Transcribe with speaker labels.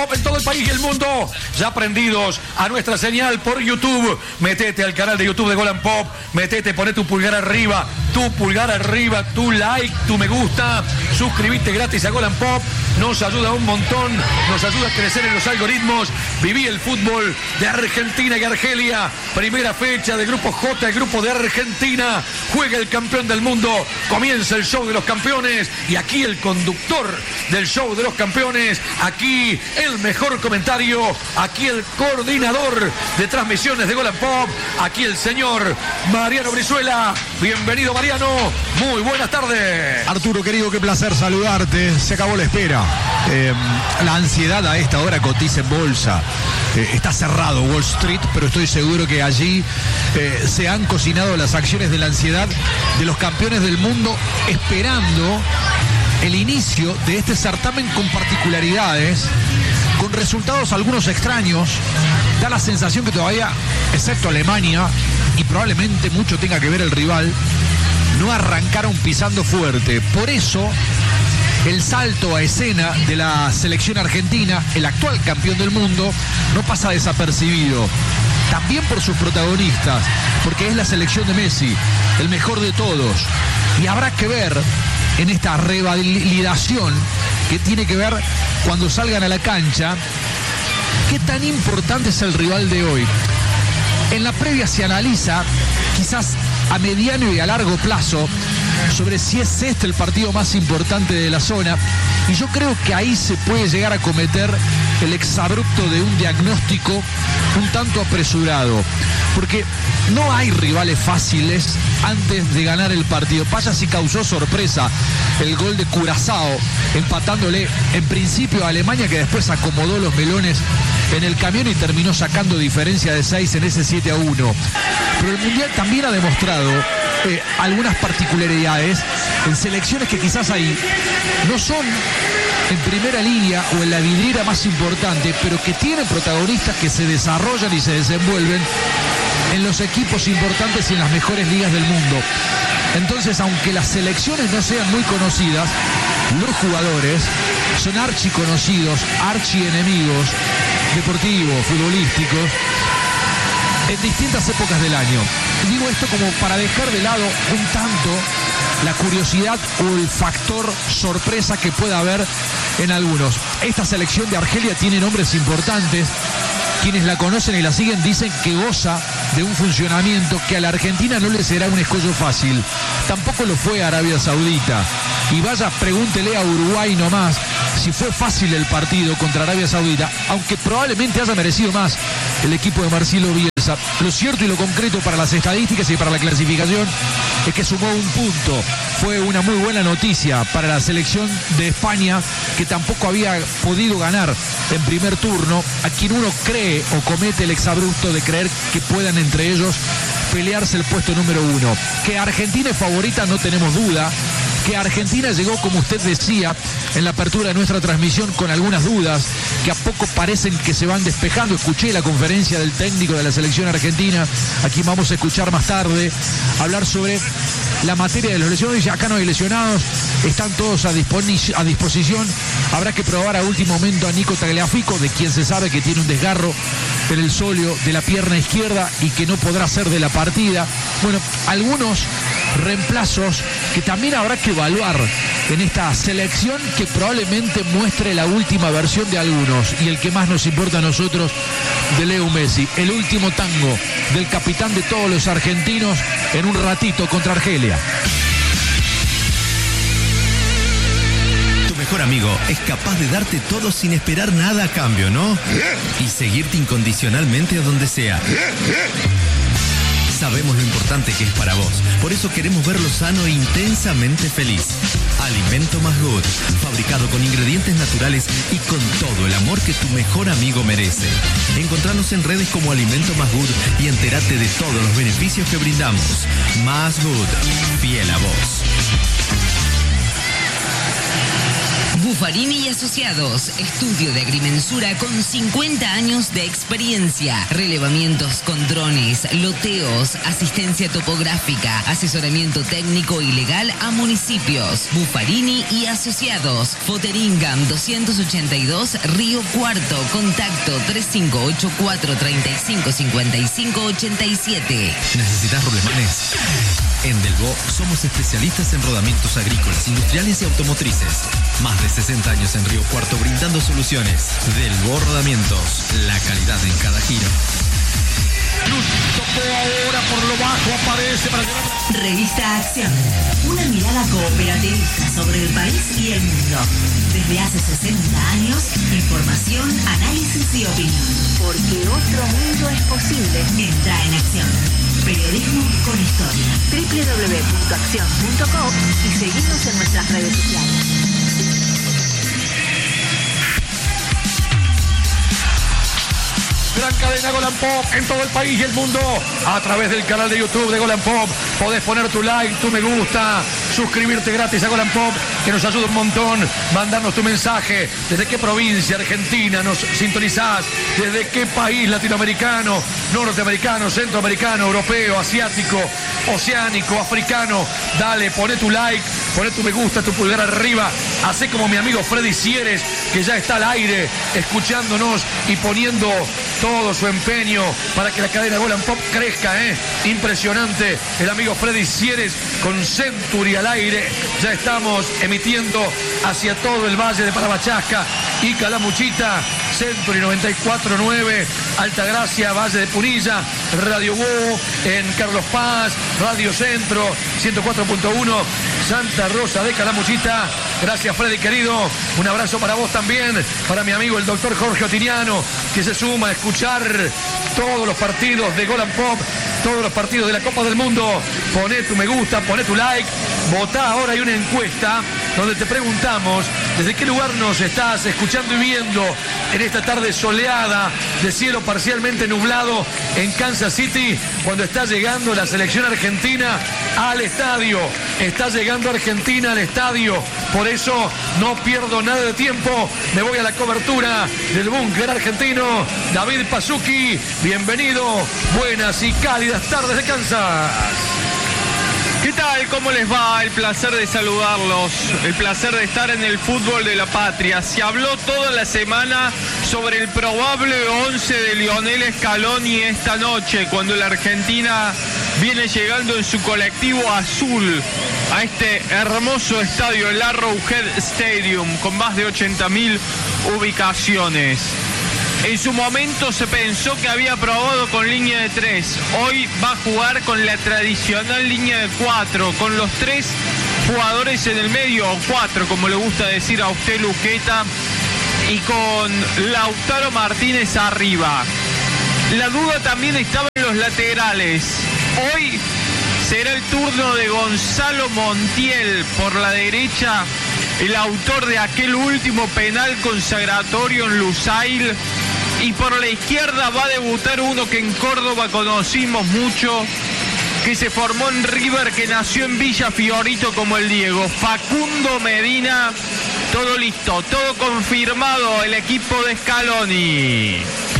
Speaker 1: En todo el país y el mundo, ya prendidos a nuestra señal por YouTube. Metete al canal de YouTube de Gol and Pop, metete, poné tu pulgar arriba, tu like, tu me gusta, suscribite gratis a Gol and Pop, nos ayuda un montón, nos ayuda a crecer en los algoritmos. Viví el fútbol de Argentina y Argelia, primera fecha del grupo J, el grupo de Argentina, juega el campeón del mundo, comienza el show de los campeones y aquí el conductor del show de los campeones, aquí el mejor comentario, aquí el coordinador de transmisiones de Gol and Pop, aquí el señor Mariano Brizuela. Bienvenido, Mariano, muy buenas tardes.
Speaker 2: Arturo, querido, qué placer saludarte. Se acabó la espera. La ansiedad a esta hora cotiza en bolsa. Está cerrado Wall Street, pero estoy seguro que allí se han cocinado las acciones de la ansiedad de los campeones del mundo, esperando el inicio de este certamen con particularidades, con resultados algunos extraños. Da la sensación que todavía, excepto Alemania, y probablemente mucho tenga que ver el rival, no arrancaron pisando fuerte. Por eso, el salto a escena de la selección argentina, el actual campeón del mundo, no pasa desapercibido. También por sus protagonistas, porque es la selección de Messi, el mejor de todos. Y habrá que ver en esta revalidación que tiene que ver cuando salgan a la cancha, qué tan importante es el rival de hoy. En la previa se analiza, quizás a mediano y a largo plazo, sobre si es este el partido más importante de la zona, y yo creo que ahí se puede llegar a cometer el exabrupto de un diagnóstico un tanto apresurado, porque no hay rivales fáciles antes de ganar el partido. Vaya si causó sorpresa el gol de Curazao, empatándole en principio a Alemania, que después acomodó los melones en el camión y terminó sacando diferencia de 6 en ese 7-1. Pero el Mundial también ha demostrado algunas particularidades en selecciones que quizás ahí no son en primera línea o en la vidriera más importante, pero que tienen protagonistas que se desarrollan y se desenvuelven en los equipos importantes y en las mejores ligas del mundo. Entonces, aunque las selecciones no sean muy conocidas, los jugadores son archiconocidos, archienemigos deportivos, futbolísticos, en distintas épocas del año. Digo esto como para dejar de lado un tanto la curiosidad o el factor sorpresa que pueda haber en algunos. Esta selección de Argelia tiene nombres importantes. Quienes la conocen y la siguen dicen que goza de un funcionamiento que a la Argentina no le será un escollo fácil. Tampoco lo fue a Arabia Saudita. Y vaya, pregúntele a Uruguay nomás si fue fácil el partido contra Arabia Saudita, aunque probablemente haya merecido más el equipo de Marcelo Bielsa. Lo cierto y lo concreto para las estadísticas y para la clasificación es que sumó un punto. Fue una muy buena noticia para la selección de España, que tampoco había podido ganar en primer turno, a quien uno cree o comete el exabrupto de creer que puedan entre ellos pelearse el puesto número 1. Que Argentina es favorita, no tenemos duda. Que Argentina llegó, como usted decía, en la apertura de nuestra transmisión, con algunas dudas que a poco parecen que se van despejando. Escuché la conferencia del técnico de la selección argentina, aquí vamos a escuchar más tarde, hablar sobre la materia de los lesionados. Dice, acá no hay lesionados, están todos a disposición. Habrá que probar a último momento a Nico Tagliafico, de quien se sabe que tiene un desgarro en el sóleo de la pierna izquierda y que no podrá ser de la partida. Bueno, algunos reemplazos que también habrá que evaluar en esta selección, que probablemente muestre la última versión de algunos, y el que más nos importa a nosotros, de Leo Messi, el último tango del capitán de todos los argentinos, en un ratito contra Argelia.
Speaker 3: Tu mejor amigo es capaz de darte todo sin esperar nada a cambio, ¿no? Y seguirte incondicionalmente a donde sea. Sabemos lo importante que es para vos, por eso queremos verlo sano e intensamente feliz. Alimento Más Good, fabricado con ingredientes naturales y con todo el amor que tu mejor amigo merece. Encontranos en redes como Alimento Más Good y entérate de todos los beneficios que brindamos. Más Good, fiel a vos.
Speaker 4: Buffarini y Asociados, estudio de agrimensura con 50 años de experiencia. Relevamientos con drones, loteos, asistencia topográfica, asesoramiento técnico y legal a municipios. Buffarini y Asociados, Foteringam 282, Río Cuarto. Contacto 3584 355587.
Speaker 3: ¿Necesitas rulemanes? En Delbo somos especialistas en rodamientos agrícolas, industriales y automotrices. Más de 60 años en Río Cuarto brindando soluciones. Delbo Rodamientos, la calidad en cada giro.
Speaker 1: Luz tocó ahora por lo bajo, aparece para llevar.
Speaker 5: Revista Acción, una mirada cooperativista sobre el país y el mundo. Desde hace 60 años, información, análisis y opinión. Porque otro mundo es posible. Entra en Acción. Periodismo con historia. www.accion.com y seguimos en nuestras redes sociales.
Speaker 1: Gran cadena Golan Pop en todo el país y el mundo. A través del canal de YouTube de Golan Pop podés poner tu like, tu me gusta, suscribirte gratis a Golan Pop, que nos ayuda un montón. Mandarnos tu mensaje. ¿Desde qué provincia argentina nos sintonizás? ¿Desde qué país latinoamericano, norteamericano, centroamericano, europeo, asiático, oceánico, africano? Dale, poné tu like, poné tu me gusta, tu pulgar arriba. Hacé como mi amigo Freddy Sieres, que ya está al aire escuchándonos y poniendo todo su empeño para que la cadena Golan Pop crezca, Impresionante. El amigo Freddy Sieres con Century al aire. Ya estamos emitiendo hacia todo el Valle de Parabachasca y Calamuchita. Century 94.9, Altagracia, Valle de Punilla, Radio Go en Carlos Paz, Radio Centro 104.1, Santa Rosa de Calamuchita. Gracias, Freddy querido. Un abrazo para vos también, para mi amigo el doctor Jorge Otiniano, que se suma a escuchar todos los partidos de Golan Pop, todos los partidos de la Copa del Mundo. Poné tu me gusta, poné tu like, votá. Ahora hay una encuesta donde te preguntamos desde qué lugar nos estás escuchando y viendo en esta tarde soleada, de cielo parcialmente nublado en Kansas City, cuando está llegando la selección argentina al estadio. Está llegando Argentina al estadio, por eso no pierdo nada de tiempo, me voy a la cobertura del búnker argentino. David Pasuki, bienvenido, buenas y cálidas tardes de Kansas.
Speaker 6: ¿Qué tal? ¿Cómo les va? El placer de saludarlos, el placer de estar en el fútbol de la patria. Se habló toda la semana sobre el probable 11 de Lionel Scaloni esta noche, cuando la Argentina viene llegando en su colectivo azul a este hermoso estadio, el Arrowhead Stadium, con más de 80.000 ubicaciones. En su momento se pensó que había probado con línea de 3. Hoy va a jugar con la tradicional línea de 4, con los 3 jugadores en el medio, o 4, como le gusta decir a usted, Luqueta, y con Lautaro Martínez arriba. La duda también estaba en los laterales. Hoy será el turno de Gonzalo Montiel por la derecha, el autor de aquel último penal consagratorio en Lusail. Y por la izquierda va a debutar uno que en Córdoba conocimos mucho, que se formó en River, que nació en Villa Fiorito como el Diego, Facundo Medina. Todo listo, todo confirmado, el equipo de Scaloni.